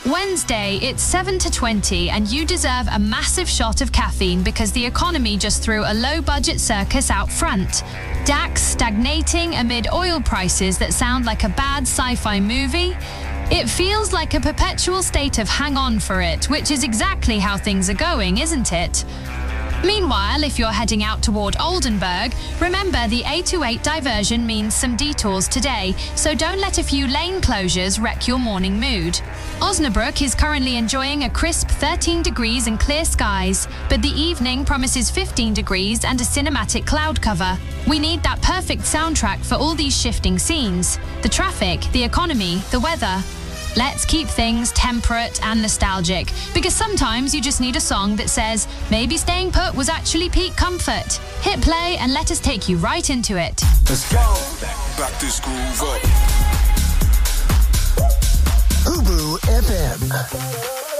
Wednesday, it's 7 to 20 and you deserve a massive shot of caffeine because the economy just threw a low-budget circus out front. DAX stagnating amid oil prices that sound like a bad sci-fi movie. It feels like a perpetual state of hang on for it, which is exactly how things are going, isn't it? Meanwhile, if you're heading out toward Oldenburg, remember the A28 diversion means some detours today, so don't let a few lane closures wreck your morning mood. Osnabrück is currently enjoying a crisp 13 degrees and clear skies, but the evening promises 15 degrees and a cinematic cloud cover. We need that perfect soundtrack for all these shifting scenes. The traffic, the economy, the weather. Let's keep things temperate and nostalgic, because sometimes you just need a song that says, maybe staying put was actually peak comfort. Hit play and let us take you right into it. Let's go. Back this groove up. Ubu FM.